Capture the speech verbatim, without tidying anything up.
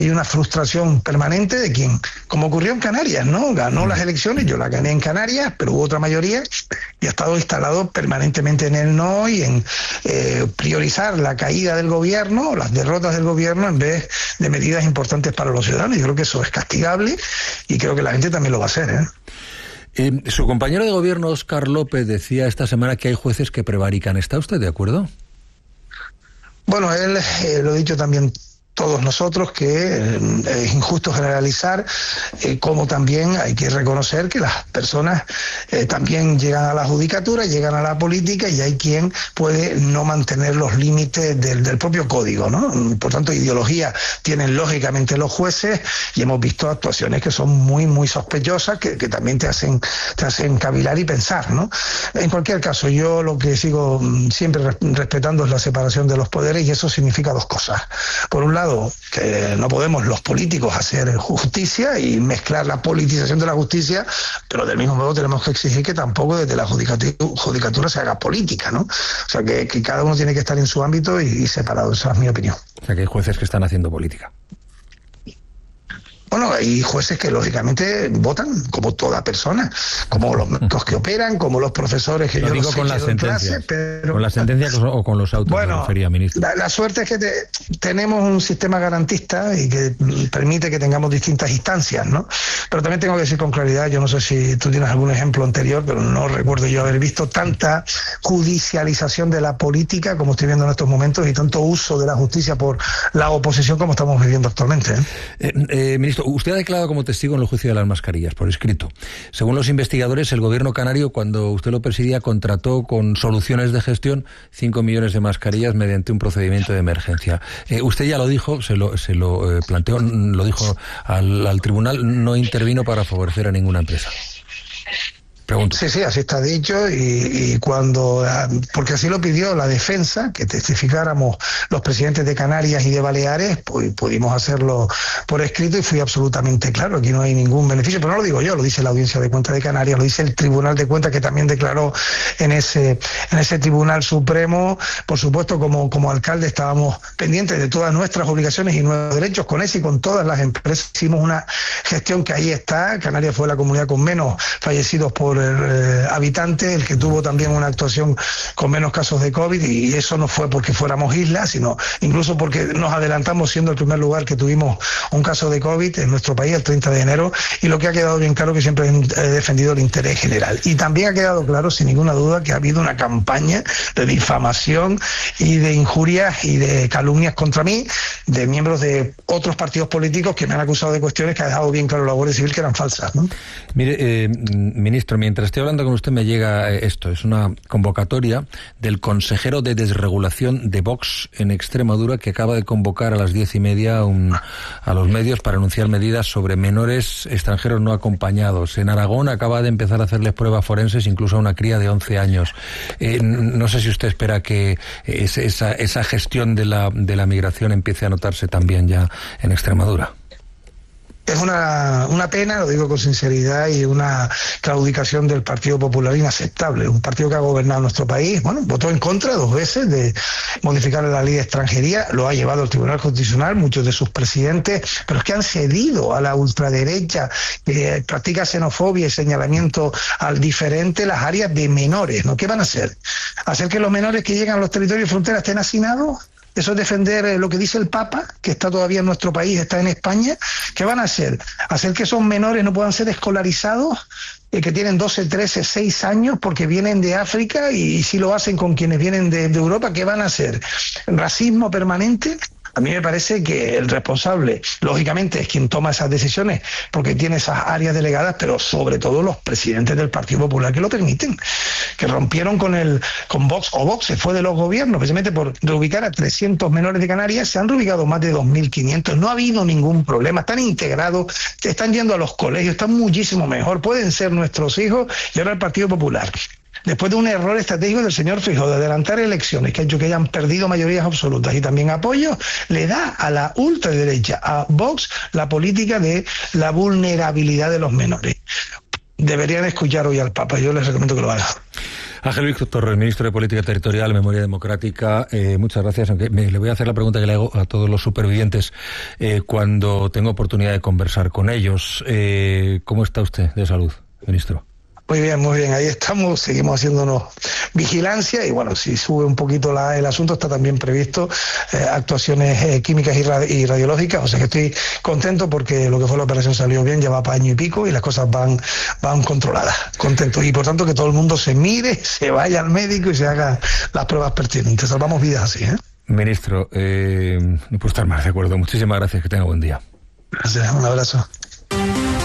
hay una frustración permanente de quien, como ocurrió en Canarias, ¿no? Ganó las elecciones, yo las gané en Canarias, pero hubo otra mayoría y ha estado instalado permanentemente en el no y en eh, priorizar la caída del gobierno, las derrotas del gobierno, en vez de medidas importantes para los ciudadanos. Yo creo que eso es castigable y creo que la gente también lo va a hacer, ¿eh? Eh, su compañero de gobierno, Óscar López, decía esta semana que hay jueces que prevarican. ¿Está usted de acuerdo? Bueno, él eh, lo he dicho también todos nosotros, que eh, es injusto generalizar, eh, como también hay que reconocer que las personas eh, también llegan a la judicatura, llegan a la política y hay quien puede no mantener los límites del, del propio código, ¿no? Por tanto, ideología tienen lógicamente los jueces y hemos visto actuaciones que son muy, muy sospechosas, que, que también te hacen, te hacen cavilar y pensar, ¿no? En cualquier caso, yo lo que sigo siempre respetando es la separación de los poderes y eso significa dos cosas. Por un lado, que no podemos los políticos hacer justicia y mezclar la politización de la justicia, pero del mismo modo tenemos que exigir que tampoco desde la judicatura, judicatura se haga política, ¿no? O sea, que, que cada uno tiene que estar en su ámbito y, y separado, esa es mi opinión. O sea, que hay jueces que están haciendo política. Bueno, hay jueces que lógicamente votan como toda persona, como los médicos que operan, como los profesores que Lo yo digo no sé con las sentencias, pero... ¿Con las sentencias o con los autos? Bueno, me refería, ministro. La, la suerte es que te, tenemos un sistema garantista y que permite que tengamos distintas instancias, ¿no? Pero también tengo que decir con claridad, yo no sé si tú tienes algún ejemplo anterior, pero no recuerdo yo haber visto tanta judicialización de la política como estoy viendo en estos momentos y tanto uso de la justicia por la oposición como estamos viviendo actualmente, ¿eh? Eh, eh, ministro, usted ha declarado como testigo en el juicio de las mascarillas, por escrito. Según los investigadores, el gobierno canario, cuando usted lo presidía, contrató con soluciones de gestión cinco millones de mascarillas mediante un procedimiento de emergencia. Eh, usted ya lo dijo, se lo, se lo eh, planteó, lo dijo al, al tribunal, no intervino para favorecer a ninguna empresa. Pregunto. Sí, sí, así está dicho y, y cuando, porque así lo pidió la defensa, que testificáramos los presidentes de Canarias y de Baleares, pues pudimos hacerlo por escrito y fui absolutamente claro, aquí no hay ningún beneficio, pero no lo digo yo, lo dice la Audiencia de Cuentas de Canarias, lo dice el Tribunal de Cuentas que también declaró en ese, en ese Tribunal Supremo. Por supuesto, como, como alcalde estábamos pendientes de todas nuestras obligaciones y nuestros derechos con ese y con todas las empresas, hicimos una gestión que ahí está. Canarias fue la comunidad con menos fallecidos por Eh, habitante, el que tuvo también una actuación con menos casos de COVID, y eso no fue porque fuéramos isla, sino incluso porque nos adelantamos siendo el primer lugar que tuvimos un caso de COVID en nuestro país el treinta de enero, y lo que ha quedado bien claro que siempre he defendido el interés general. Y también ha quedado claro, sin ninguna duda, que ha habido una campaña de difamación y de injurias y de calumnias contra mí, de miembros de otros partidos políticos que me han acusado de cuestiones que ha dejado bien claro la Guardia Civil que eran falsas, ¿no? Mire, eh, ministro, mientras estoy hablando con usted me llega esto, es una convocatoria del consejero de desregulación de Vox en Extremadura, que acaba de convocar a las diez y media un, a los medios para anunciar medidas sobre menores extranjeros no acompañados. En Aragón acaba de empezar a hacerles pruebas forenses incluso a una cría de once años. Eh, no sé si usted espera que esa, esa gestión de la, de la migración empiece a notarse también ya en Extremadura. Es una, una pena, lo digo con sinceridad, y una claudicación del Partido Popular inaceptable. Un partido que ha gobernado nuestro país, bueno, votó en contra dos veces de modificar la ley de extranjería, lo ha llevado al Tribunal Constitucional, muchos de sus presidentes, pero es que han cedido a la ultraderecha que practica xenofobia y señalamiento al diferente las áreas de menores, ¿no? ¿Qué van a hacer? ¿Hacer que los menores que llegan a los territorios de frontera estén hacinados? Eso es defender lo que dice el Papa, que está todavía en nuestro país, está en España. ¿Qué van a hacer? ¿Hacer que esos menores no puedan ser escolarizados, eh, que tienen doce, trece, seis años porque vienen de África, y, y si lo hacen con quienes vienen de, de Europa, ¿qué van a hacer? ¿Racismo permanente? A mí me parece que el responsable, lógicamente, es quien toma esas decisiones porque tiene esas áreas delegadas, pero sobre todo los presidentes del Partido Popular que lo permiten, que rompieron con el con Vox, o Vox se fue de los gobiernos, precisamente por reubicar a trescientos menores de Canarias, se han reubicado más de dos mil quinientos, no ha habido ningún problema, están integrados, están yendo a los colegios, están muchísimo mejor, pueden ser nuestros hijos, y ahora el Partido Popular, después de un error estratégico del señor Feijóo de adelantar elecciones que ha hecho que hayan perdido mayorías absolutas y también apoyo, le da a la ultraderecha, a Vox, la política de la vulnerabilidad de los menores. Deberían escuchar hoy al Papa, yo les recomiendo que lo hagan. Ángel Víctor Torres, ministro de Política Territorial, Memoria Democrática, eh, muchas gracias. Aunque me, le voy a hacer la pregunta que le hago a todos los supervivientes eh, cuando tengo oportunidad de conversar con ellos. Eh, ¿Cómo está usted de salud, ministro? Muy bien, muy bien, ahí estamos, seguimos haciéndonos vigilancia y bueno, si sube un poquito la, el asunto, está también previsto eh, actuaciones eh, químicas y, ra y radiológicas, o sea que estoy contento porque lo que fue la operación salió bien, lleva para año y pico y las cosas van, van controladas, contento y por tanto que todo el mundo se mire, se vaya al médico y se haga las pruebas pertinentes, salvamos vidas así, ¿eh? Ministro, eh, no puedo estar más de acuerdo, muchísimas gracias, que tenga buen día. Gracias, un abrazo.